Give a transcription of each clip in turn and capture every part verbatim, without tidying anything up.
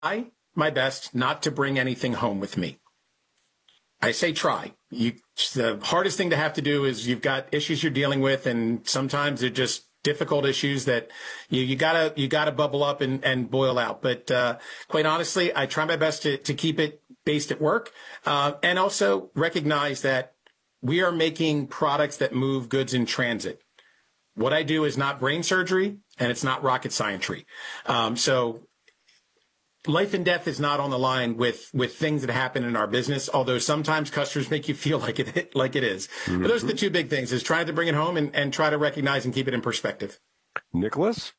my best not to bring anything home with me. I say try. You, the hardest thing to have to do is you've got issues you're dealing with, and sometimes they're just difficult issues that you, you gotta you gotta bubble up and, and boil out. But uh, quite honestly, I try my best to, to keep it based at work, uh, and also recognize that we are making products that move goods in transit. What I do is not brain surgery, and it's not rocket scientry. Um, so life and death is not on the line with, with things that happen in our business, although sometimes customers make you feel like it like it is. Mm-hmm. But those are the two big things, is trying to bring it home and, and try to recognize and keep it in perspective. Nicholas?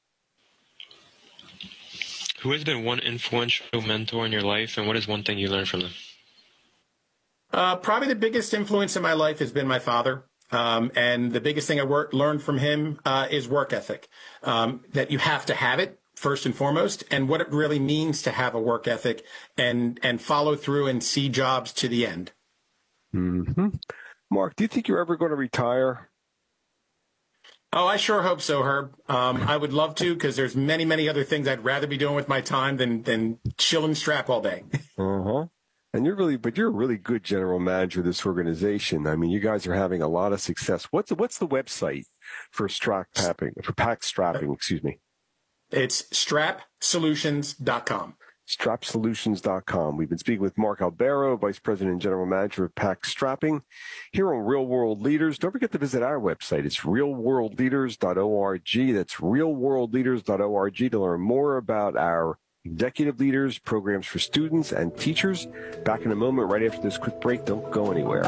Who has been one influential mentor in your life, and what is one thing you learned from them? Uh, probably the biggest influence in my life has been my father. Um, and the biggest thing I work, learned from him uh, is work ethic, um, that you have to have it first and foremost, and what it really means to have a work ethic and, and follow through and see jobs to the end. Mm-hmm. Mark, do you think you're ever going to retire? Oh, I sure hope so, Herb. Um, I would love to, because there's many, many other things I'd rather be doing with my time than, than chill and strap all day. Uh-huh. And you're really, but you're a really good general manager of this organization. I mean, you guys are having a lot of success. What's the, what's the website for strap tapping, for pack strapping, excuse me? It's strap solutions dot com. strap solutions dot com. We've been speaking with Mark Albero, Vice President and General Manager of Pack Strapping, here on Real World Leaders. Don't forget to visit our website. It's real world leaders dot org. That's real world leaders dot org to learn more about our executive leaders, programs for students and teachers. Back in a moment, right after this quick break. Don't go anywhere.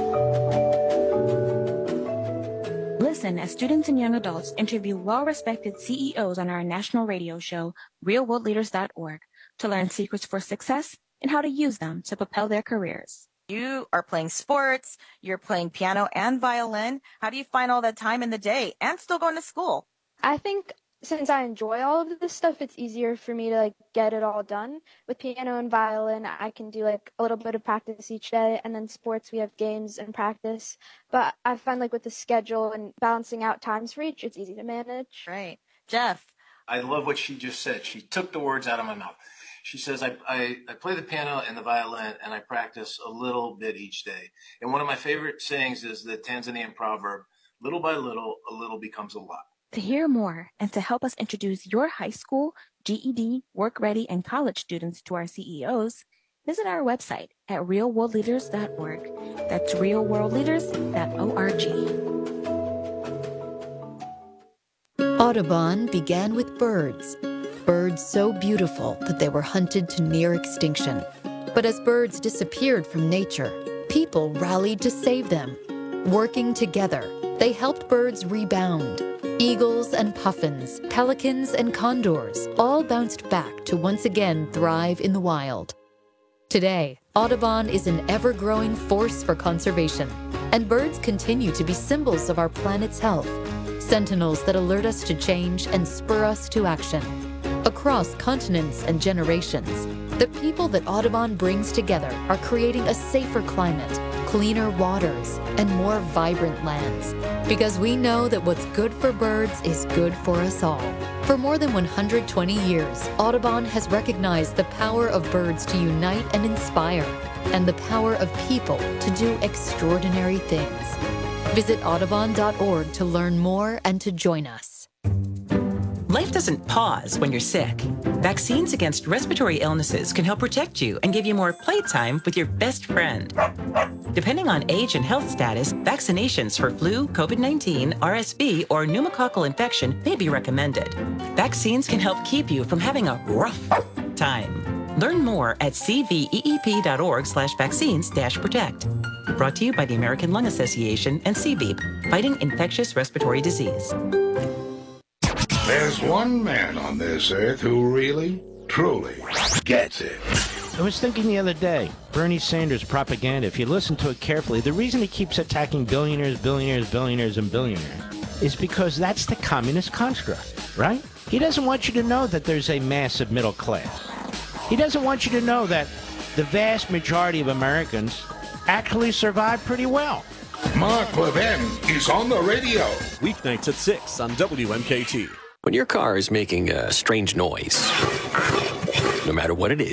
Listen as students and young adults interview well-respected C E Os on our national radio show, real world leaders dot org, to learn secrets for success and how to use them to propel their careers. You are playing sports, you're playing piano and violin. How do you find all that time in the day and still going to school? I think since I enjoy all of this stuff, it's easier for me to like get it all done. With piano and violin, I can do like a little bit of practice each day, and then sports, we have games and practice. But I find like with the schedule and balancing out times for each, it's easy to manage. Right. Jeff? I love what she just said. She took the words out of my mouth. She says, I, I, I play the piano and the violin, and I practice a little bit each day. And one of my favorite sayings is the Tanzanian proverb, little by little, a little becomes a lot. To hear more and to help us introduce your high school, G E D, work ready, and college students to our C E Os, visit our website at real world leaders dot org. That's real world leaders dot org. Audubon began with birds. Birds so beautiful that they were hunted to near extinction. But as birds disappeared from nature, people rallied to save them. Working together, they helped birds rebound. Eagles and puffins, pelicans and condors all bounced back to once again thrive in the wild. Today, Audubon is an ever-growing force for conservation, and birds continue to be symbols of our planet's health, sentinels that alert us to change and spur us to action. Across continents and generations, the people that Audubon brings together are creating a safer climate, cleaner waters, and more vibrant lands. Because we know that what's good for birds is good for us all. For more than one hundred twenty years, Audubon has recognized the power of birds to unite and inspire, and the power of people to do extraordinary things. Visit audubon dot org to learn more and to join us. Life doesn't pause when you're sick. Vaccines against respiratory illnesses can help protect you and give you more playtime with your best friend. Depending on age and health status, vaccinations for flu, COVID nineteen, R S V, or pneumococcal infection may be recommended. Vaccines can help keep you from having a rough time. Learn more at c v e e p dot org slash vaccines dash protect. Brought to you by the American Lung Association and C B E P, fighting infectious respiratory disease. There's one man on this earth who really, truly gets it. I was thinking the other day, Bernie Sanders' propaganda, if you listen to it carefully, the reason he keeps attacking billionaires, billionaires, billionaires, and billionaires is because that's the communist construct, right? He doesn't want you to know that there's a massive middle class. He doesn't want you to know that the vast majority of Americans actually survive pretty well. Mark Levin is on the radio. Weeknights at six on W M K T. When your car is making a strange noise, No matter what it is.